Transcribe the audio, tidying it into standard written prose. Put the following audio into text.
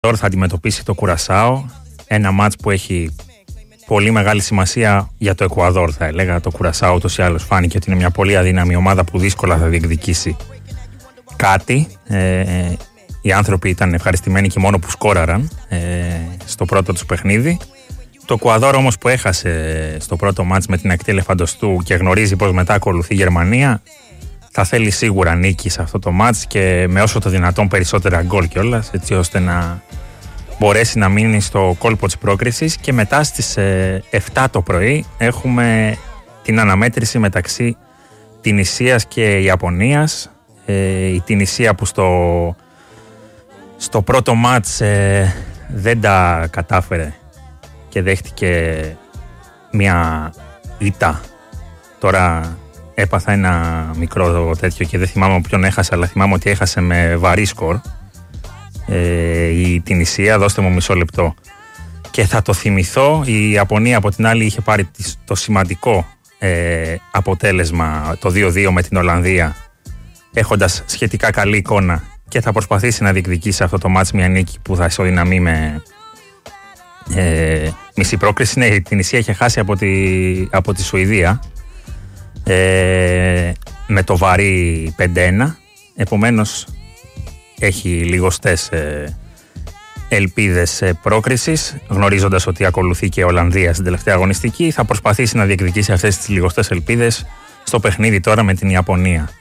Τώρα θα αντιμετωπίσει το Κουρασάο, ένα μάτς που έχει πολύ μεγάλη σημασία για το Εκουαδόρ, θα έλεγα. Το Κουρασάο ούτως ή άλλως φάνηκε ότι είναι μια πολύ αδύναμη ομάδα που δύσκολα θα διεκδικήσει κάτι. Οι άνθρωποι ήταν ευχαριστημένοι και μόνο που σκόραραν στο πρώτο τους παιχνίδι. Το Εκουαδόρ όμως που έχασε στο πρώτο μάτς με την ακτή Ελεφαντοστού και γνωρίζει πως μετά ακολουθεί η Γερμανία, θα θέλει σίγουρα νίκη σε αυτό το μάτς και με όσο το δυνατόν περισσότερα γκολ κιόλας, έτσι ώστε να μπορέσει να μείνει στο κόλπο της πρόκρισης. Και μετά στις 7 το πρωί έχουμε την αναμέτρηση μεταξύ Τινησίας και Ιαπωνίας. Η Τινησία που στο πρώτο μάτς δεν τα κατάφερε και δέχτηκε μια ήττα. Τώρα έπαθα ένα μικρό τέτοιο και δεν θυμάμαι ποιον έχασε, αλλά θυμάμαι ότι έχασε με βαρύ σκορ η Τινησία. Δώστε μου μισό λεπτό και θα το θυμηθώ. Η Ιαπωνία από την άλλη είχε πάρει το σημαντικό αποτέλεσμα, το 2-2 με την Ολλανδία, έχοντας σχετικά καλή εικόνα, και θα προσπαθήσει να διεκδικήσει αυτό το μάτς μια νίκη που θα ισοδυναμεί με μισή πρόκριση. Ναι, η Τινησία είχε χάσει από τη Σουηδία με το βαρύ 5-1, επομένως έχει λιγοστές ελπίδες πρόκρισης, γνωρίζοντας ότι ακολουθεί και η Ολλανδία στην τελευταία αγωνιστική. Θα προσπαθήσει να διεκδικήσει αυτές τις λιγοστές ελπίδες στο παιχνίδι τώρα με την Ιαπωνία.